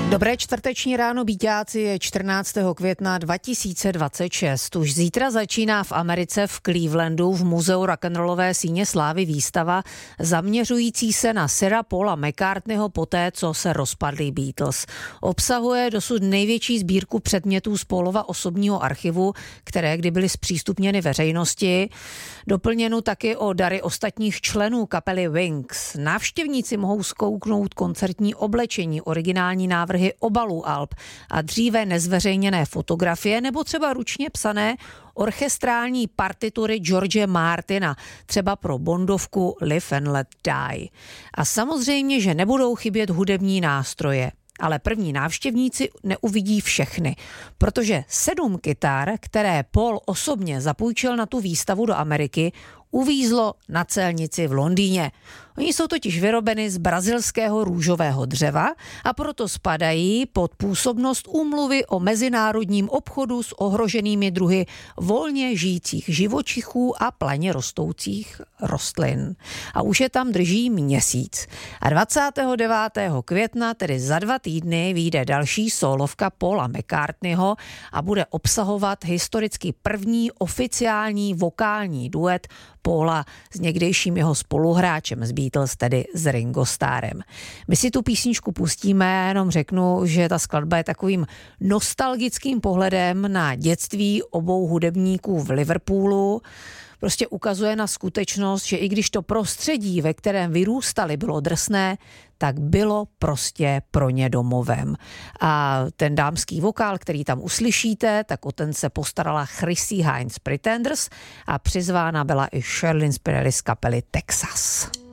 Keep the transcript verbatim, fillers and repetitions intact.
Dobré čtvrteční ráno, býťáci, je čtrnáctého května dva tisíce dvacet šest. Už zítra začíná v Americe v Clevelandu v muzeu rock'n'rollové síně slávy výstava zaměřující se na Sira Paula McCartneyho poté, co se rozpadli Beatles. Obsahuje dosud největší sbírku předmětů z Paulova osobního archivu, které kdy byly zpřístupněny veřejnosti. Doplněnu taky o dary ostatních členů kapely Wings. Návštěvníci mohou zkouknout koncertní oblečení, originální návrhy obalů alb a dříve nezveřejněné fotografie nebo třeba ručně psané orchestrální partitury George Martina, třeba pro Bondovku Live and Let Die. A samozřejmě, že nebudou chybět hudební nástroje. Ale první návštěvníci neuvidí všechny, protože sedm kytar, které Paul osobně zapůjčil na tu výstavu do Ameriky, uvízlo na celnici v Londýně. Oni jsou totiž vyrobeny z brazilského růžového dřeva a proto spadají pod působnost úmluvy o mezinárodním obchodu s ohroženými druhy volně žijících živočichů a planě rostoucích rostlin. A už je tam drží měsíc. A dvacátého devátého května, tedy za dva týdny, vyjde další sólovka Paula McCartneyho a bude obsahovat historicky první oficiální vokální duet Paula s někdejším jeho spoluhráčem z Beatles, tedy s Ringo Starrem. My si tu písničku pustíme, jenom řeknu, že ta skladba je takovým nostalgickým pohledem na dětství obou hudebníků v Liverpoolu. Prostě ukazuje na skutečnost, že i když to prostředí, ve kterém vyrůstali, bylo drsné, tak bylo prostě pro ně domovem. A ten dámský vokál, který tam uslyšíte, tak o ten se postarala Chrissy Hynde Pretenders a přizvána byla i Sherlyn Spinelli z kapely Texas.